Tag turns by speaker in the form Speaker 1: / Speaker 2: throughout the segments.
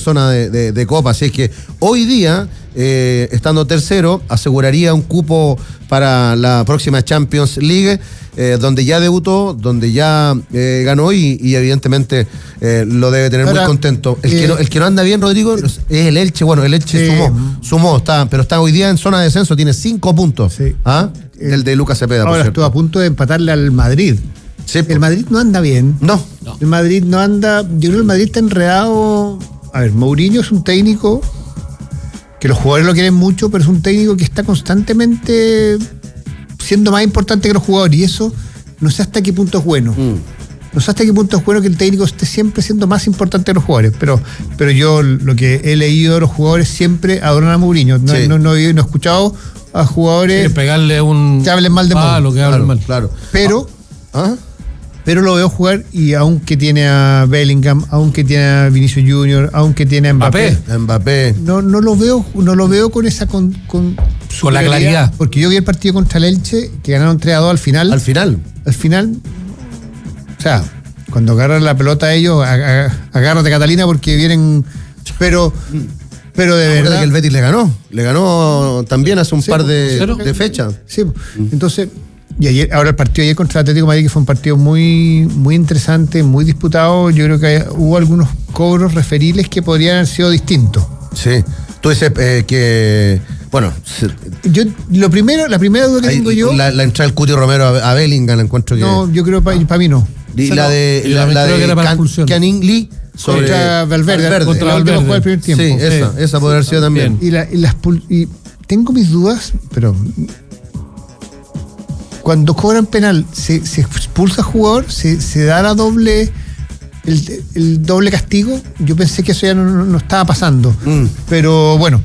Speaker 1: zona de Copa. Así es que hoy día, estando tercero, aseguraría un cupo para la próxima Champions League, donde ya debutó, donde ya ganó y evidentemente lo debe tener muy contento. El que no anda bien, Rodrigo, es el Elche. Bueno, el Elche sumó, pero está hoy día en zona de descenso, tiene 5 puntos. Sí. El de Lucas Cepeda.
Speaker 2: Ahora estuvo a punto de empatarle al Madrid.
Speaker 1: Sí,
Speaker 2: el Madrid no anda bien.
Speaker 1: No.
Speaker 2: El Madrid no anda. Yo creo que el Madrid está enredado. A ver, Mourinho es un técnico que los jugadores lo quieren mucho, pero es un técnico que está constantemente siendo más importante que los jugadores, y eso no sé hasta qué punto es bueno. No sé hasta qué punto es bueno que el técnico esté siempre siendo más importante que los jugadores, pero yo lo que he leído de los jugadores siempre adoran a Mourinho. No he escuchado a jugadores
Speaker 3: pegarle
Speaker 2: que hablen mal de Mourinho.
Speaker 3: Que hablen mal.
Speaker 1: Claro.
Speaker 2: Pero lo veo jugar, y aunque tiene a Bellingham, aunque tiene a Vinicius Junior, aunque tiene a Mbappé. No lo veo con esa con
Speaker 3: la claridad.
Speaker 2: Porque yo vi el partido contra el Elche, que ganaron 3-2 al final. Al final, o sea, cuando agarran la pelota a ellos, agárrate, Catalina, porque vienen. Pero de verdad
Speaker 1: que el Betis le ganó también hace un par de fechas.
Speaker 2: Sí, entonces. Y ahora el partido ayer contra el Atlético de Madrid, que fue un partido muy, muy interesante, muy disputado. Yo creo que hubo algunos cobros referiles que podrían haber sido distintos.
Speaker 1: Sí. Tú dices que, bueno,
Speaker 2: la primera duda que tengo yo.
Speaker 1: La entrada del Cuti Romero a Bellingham, la encuentro que.
Speaker 2: No, yo creo que para mí no.
Speaker 1: Y la de Canning Lee sobre
Speaker 2: Valverde.
Speaker 3: Contra Valverde.
Speaker 2: Jugar el primer tiempo.
Speaker 1: Sí, esa podría haber sido también.
Speaker 2: Y tengo mis dudas, pero. Cuando cobran penal, se expulsa al jugador, se da el doble castigo. Yo pensé que eso ya no estaba pasando. Pero bueno,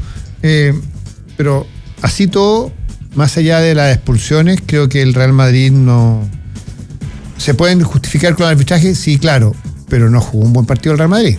Speaker 2: pero así todo, más allá de las expulsiones, creo que el Real Madrid no. ¿Se pueden justificar con el arbitraje? Sí, claro, pero no jugó un buen partido el Real Madrid.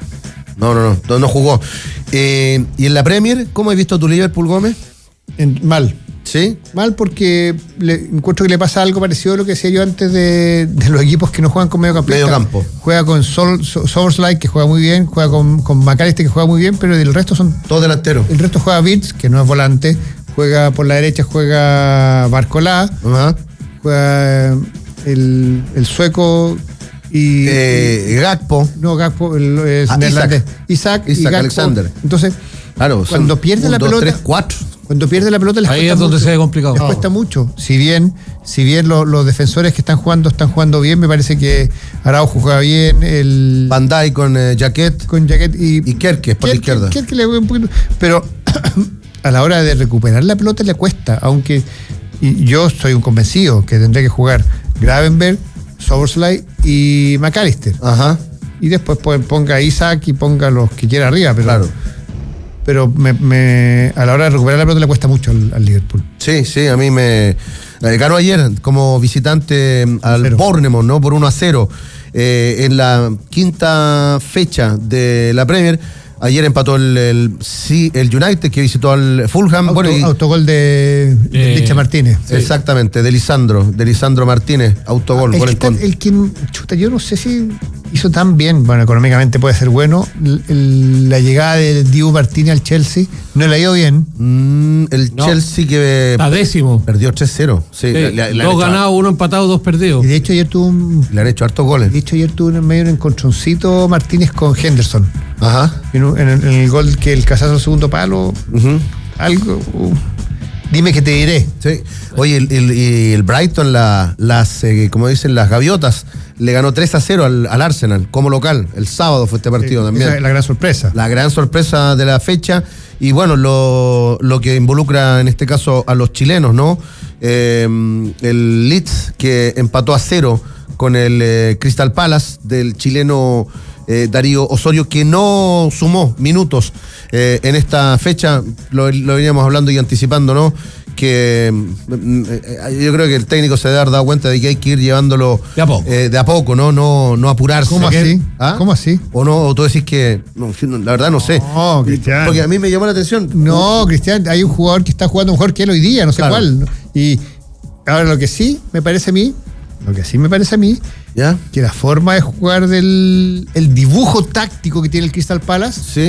Speaker 1: No jugó. ¿Y en la Premier, cómo has visto tu Liverpool, Gómez?
Speaker 2: Mal.
Speaker 1: ¿Sí?
Speaker 2: Mal, porque encuentro que le pasa algo parecido a lo que decía yo antes de los equipos que no juegan con medio
Speaker 1: campo.
Speaker 2: Juega con Soboslai, que juega muy bien, juega con McAllister, que juega muy bien, pero el resto son
Speaker 1: todos delanteros.
Speaker 2: El resto juega Wirtz, que no es volante, juega por la derecha, juega Barcolá, juega el sueco y
Speaker 1: Gakpo.
Speaker 2: No, Gakpo, neerlandés. Isaac
Speaker 1: Alexander.
Speaker 2: Entonces,
Speaker 1: claro,
Speaker 2: cuando pierde la pelota.
Speaker 1: 3, 4.
Speaker 2: Cuando pierde la pelota les
Speaker 3: ahí
Speaker 2: cuesta
Speaker 3: es donde
Speaker 2: mucho,
Speaker 3: se ve complicado.
Speaker 2: Les cuesta mucho. Si bien los defensores que están jugando bien, me parece que Araujo juega bien,
Speaker 1: Van Dijk con Jaquet y Kerkez por la izquierda.
Speaker 2: Kerkez le un poquito, pero a la hora de recuperar la pelota le cuesta, aunque yo soy un convencido que tendría que jugar Gravenberch, Soboslai y McAllister. Y después ponga a Isaac y ponga los que quiera arriba, pero
Speaker 1: claro.
Speaker 2: Pero a la hora de recuperar la pelota le cuesta mucho al Liverpool.
Speaker 1: Sí, a mí me ganó ayer como visitante al Bournemouth, ¿no? Por 1-0 en la quinta fecha de la Premier. Ayer empató el United, que visitó al Fulham.
Speaker 2: Autogol de Licha Martínez.
Speaker 1: Sí. Exactamente, de Lisandro Martínez, autogol.
Speaker 2: Yo no sé si hizo tan bien, bueno, económicamente puede ser bueno, la llegada de Dibu Martínez al Chelsea, no le ha ido bien.
Speaker 1: Chelsea que
Speaker 3: está décimo.
Speaker 1: Perdió 3-0. Sí,
Speaker 3: dos ganados, uno empatado, dos perdidos.
Speaker 2: Y de hecho ayer
Speaker 1: le han hecho hartos goles.
Speaker 2: De hecho ayer tuvo en medio un encontroncito Martínez con Henderson. En el gol que el cazazo al segundo palo, algo. Dime que te diré.
Speaker 1: Sí. Oye, el Brighton, como dicen, las gaviotas, le ganó 3-0 al Arsenal como local. El sábado fue este partido también.
Speaker 2: Esa es la gran sorpresa.
Speaker 1: La gran sorpresa de la fecha. Y bueno, lo que involucra en este caso a los chilenos, ¿no? El Leeds, que empató a 0 con el Crystal Palace del chileno Darío Osorio, que no sumó minutos en esta fecha. Lo veníamos hablando y anticipando, ¿no? Que yo creo que el técnico se debe haber dado cuenta de que hay que ir llevándolo de a poco, no apurarse.
Speaker 2: ¿Cómo así?
Speaker 1: ¿Cómo así? O tú decís que la verdad no sé.
Speaker 2: No, Cristian.
Speaker 1: Porque a mí me llamó la atención.
Speaker 2: No, Cristian, hay un jugador que está jugando mejor que él hoy día, no sé cuál. Y ahora lo que sí me parece a mí,
Speaker 1: ¿ya?
Speaker 2: Que la forma de jugar el dibujo táctico que tiene el Crystal Palace,
Speaker 1: sí.